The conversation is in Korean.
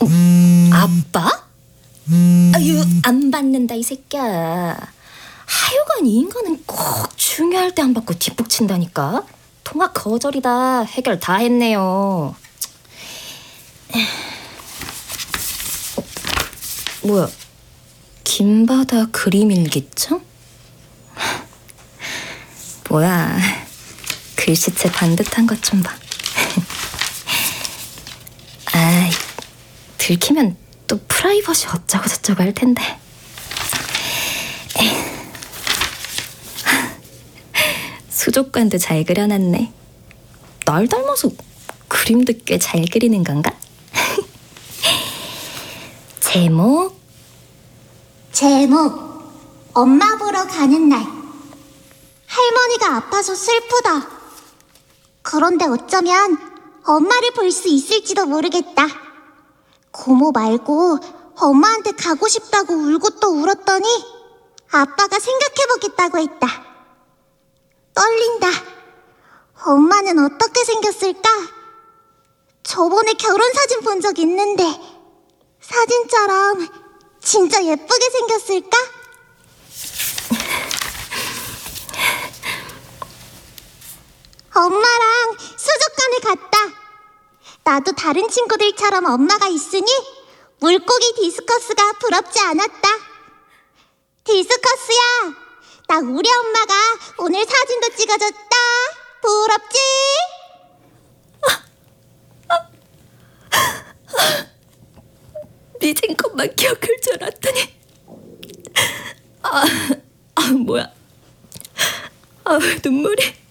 아빠? 아유, 안 받는다 이 새끼야. 하여간 이 인간은 꼭 중요할 때 안 받고 뒷북친다니까. 통화 거절이다. 해결 다 했네요. 뭐야, 김바다 그림 일기장? 뭐야, 글씨체 반듯한 것 좀 봐. 아이, 들키면 또 프라이버시 어쩌고 저쩌고 할 텐데. 수족관도 잘 그려놨네. 날 닮아서 그림도 꽤 잘 그리는 건가? 제목 엄마 보러 가는 날. 할머니가 아파서 슬프다. 그런데 어쩌면 엄마를 볼 수 있을지도 모르겠다. 고모 말고 엄마한테 가고 싶다고 울고 또 울었더니 아빠가 생각해보겠다고 했다. 떨린다. 엄마는 어떻게 생겼을까? 저번에 결혼 사진 본 적 있는데 사진처럼 진짜 예쁘게 생겼을까? 엄마랑 수족관에 갔다. 나도 다른 친구들처럼 엄마가 있으니 물고기 디스커스가 부럽지 않았다. 디스커스야, 나 우리 엄마가 오늘 사진도 찍어줬다. 부럽지? 삐진 것만 기억할 줄 알았더니 뭐야, 눈물이.